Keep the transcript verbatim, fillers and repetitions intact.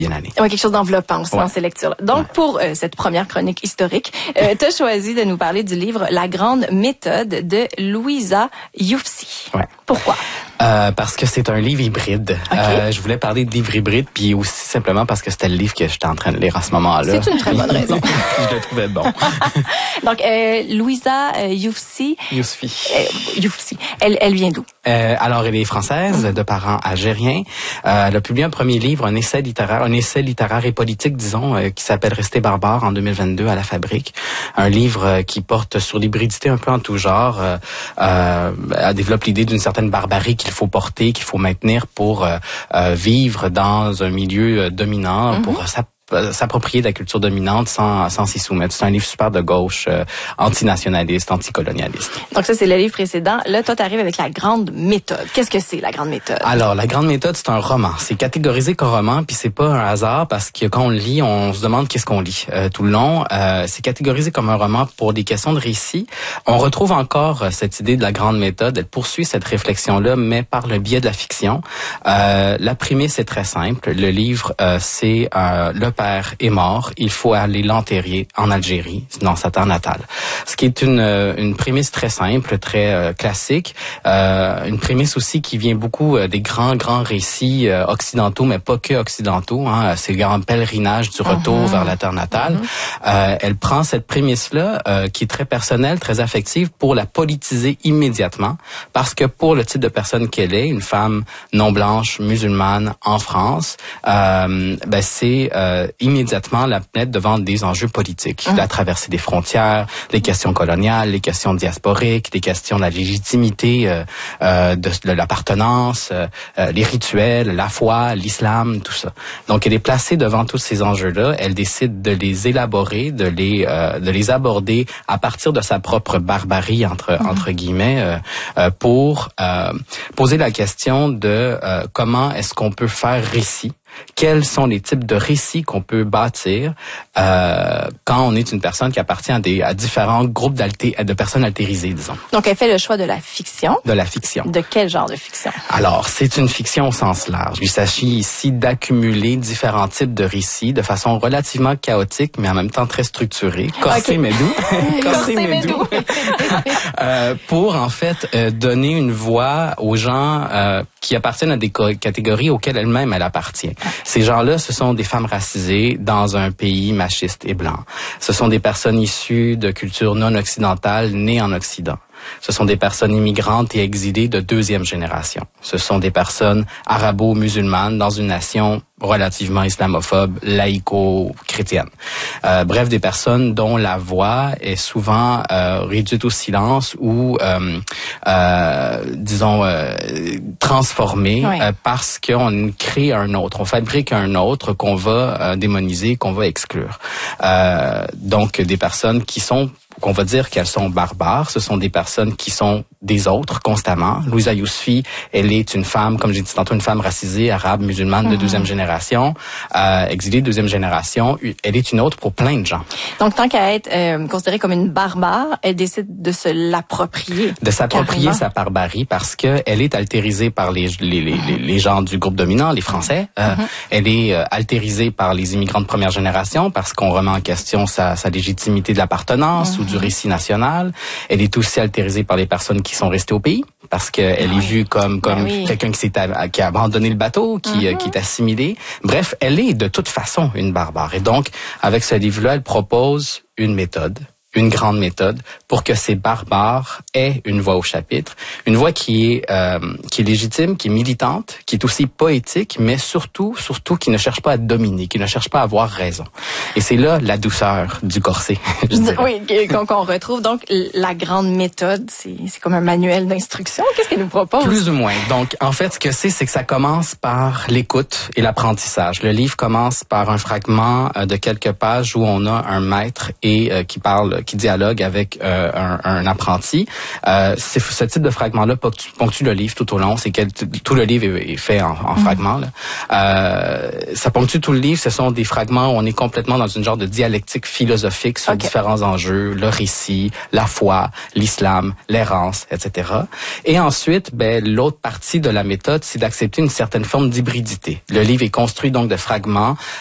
bien année. Oui, quelque chose d'enveloppant aussi ouais. dans ces lectures-là. Donc, ouais. pour euh, cette première chronique historique, euh, tu as choisi de nous parler du livre La Grande Méthode de Louisa Youfsi. Ouais. Pourquoi? Euh, parce que c'est un livre hybride. Okay. Euh, je voulais parler de livre hybride, puis aussi simplement parce que c'était le livre que j'étais en train de lire à ce moment-là. C'est une très bonne raison. Je le trouvais bon. Donc, euh, Louisa euh, Youfsi. Yousfi. Euh, Youfsi. Elle, elle vient d'où? Euh, alors, elle est française, de parents algériens. Euh, elle a publié un premier livre, un essai littéraire, un essai littéraire et politique, disons, euh, qui s'appelle Rester barbare en deux mille vingt-deux à la Fabrique. Un livre euh, qui porte sur l'hybridité un peu en tout genre. Euh, euh, elle développe l'idée d'une certaine barbarie qu'il faut porter, qu'il faut maintenir pour euh, euh, vivre dans un milieu euh, dominant, mm-hmm. pour s'app- s'approprier de la culture dominante sans sans s'y soumettre. C'est un livre super de gauche, euh, antinationaliste, anticolonialiste. Donc ça, c'est le livre précédent. Là, toi, tu arrives avec La Grande Méthode. Qu'est-ce que c'est, La Grande Méthode? Alors, La Grande Méthode, c'est un roman. C'est catégorisé comme roman, puis c'est pas un hasard parce que quand on le lit, on se demande qu'est-ce qu'on lit euh, tout le long. Euh, c'est catégorisé comme un roman pour des questions de récit. On retrouve encore euh, cette idée de La Grande Méthode. Elle poursuit cette réflexion-là, mais par le biais de la fiction. Euh, la prémisse est très simple. Le livre, euh, c'est euh, le père est mort, il faut aller l'enterrer en Algérie, dans sa terre natale. Ce qui est une une prémisse très simple, très euh, classique, euh, une prémisse aussi qui vient beaucoup euh, des grands grands récits euh, occidentaux, mais pas que occidentaux. Hein, c'est le grand pèlerinage du retour uh-huh. vers la terre natale. Uh-huh. Euh, elle prend cette prémisse-là, euh, qui est très personnelle, très affective, pour la politiser immédiatement, parce que pour le type de personne qu'elle est, une femme non blanche, musulmane en France, euh, ben c'est euh, immédiatement la mettre devant des enjeux politiques, mmh. la traversée des frontières, les questions coloniales, les questions diasporiques, les questions de la légitimité euh, euh, de, de l'appartenance, euh, les rituels, la foi, l'islam, tout ça. Donc, elle est placée devant tous ces enjeux-là. Elle décide de les élaborer, de les euh, de les aborder à partir de sa propre barbarie entre mmh. entre guillemets, euh, euh, pour euh, poser la question de euh, comment est-ce qu'on peut faire récit. Quels sont les types de récits qu'on peut bâtir euh, quand on est une personne qui appartient à, des, à différents groupes de personnes altérisées, disons. Donc, elle fait le choix de la fiction. De la fiction. De quel genre de fiction? Alors, c'est une fiction au sens large. Il s'agit ici d'accumuler différents types de récits de façon relativement chaotique, mais en même temps très structurée. Corsé okay. mais doux. Corsé mais doux. euh, pour, en fait, euh, donner une voix aux gens euh, qui appartiennent à des catégories auxquelles elle-même elle appartient. Ces gens-là, ce sont des femmes racisées dans un pays machiste et blanc. Ce sont des personnes issues de cultures non occidentales, nées en Occident. Ce sont des personnes immigrantes et exilées de deuxième génération. Ce sont des personnes arabo-musulmanes dans une nation relativement islamophobe, laïco-chrétienne. Euh, bref, des personnes dont la voix est souvent euh, réduite au silence ou, euh, euh, disons, euh, transformée oui. euh, parce qu'on crée un autre. On fabrique un autre qu'on va euh, démoniser, qu'on va exclure. Euh, donc, des personnes qui sont qu'on va dire qu'elles sont barbares. Ce sont des personnes qui sont des autres constamment. Louisa Yousfi, elle est une femme, comme j'ai dit tantôt, une femme racisée, arabe, musulmane de mm-hmm. deuxième génération, euh, exilée de deuxième génération. Elle est une autre pour plein de gens. Donc, tant qu'à être euh, considérée comme une barbare, elle décide de se l'approprier. De s'approprier carrément. Sa barbarie parce que elle est altérisée par les les, les, mm-hmm. les gens du groupe dominant, les Français. Euh, mm-hmm. Elle est euh, altérisée par les immigrants de première génération parce qu'on remet en question sa, sa légitimité de l'appartenance mm-hmm. ou du récit national. Elle est aussi altérisée par les personnes qui sont restées au pays parce qu'elle ah oui. est vue comme comme oui. quelqu'un qui s'est a, qui a abandonné le bateau, qui mm-hmm. qui est assimilé. Bref, elle est de toute façon une barbare. Et donc, avec ce livre-là, elle propose une méthode, une grande méthode pour que ces barbares aient une voix au chapitre, une voix qui est euh, qui est légitime, qui est militante, qui est aussi poétique, mais surtout surtout qui ne cherche pas à dominer, qui ne cherche pas à avoir raison. Et c'est là la douceur du corset. Je dirais. Oui, qu'on, qu'on retrouve donc la grande méthode, c'est c'est comme un manuel d'instruction. Qu'est-ce qu'elle nous propose? Plus ou moins. Donc en fait, ce que c'est, c'est que ça commence par l'écoute et l'apprentissage. Le livre commence par un fragment euh, de quelques pages où on a un maître et euh, qui parle parle, qui dialogue avec euh, un, un apprenti. Euh, c'est ce type de fragment-là ponctue, ponctue le livre tout au long. C'est que tout le livre est, est fait en, en mmh. fragments. Là. Euh, ça ponctue tout le livre. Ce sont des fragments où on est complètement dans une genre de dialectique philosophique sur okay. différents enjeux, le récit, la foi, l'islam, l'errance, et cetera. Et ensuite, ben l'autre partie de la méthode, c'est d'accepter une certaine forme d'hybridité. Le livre est construit donc de fragments